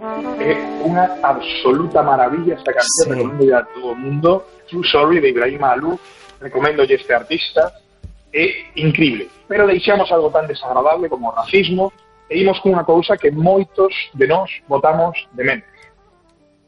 É unha absoluta maravilla esta canción, recomendo a todo o mundo. True Sorry, de Ibrahim Malou, recomendo este artista, é increíble. Pero deixamos algo tan desagradable como o racismo e imos cunha cousa que moitos de nós botamos de menos.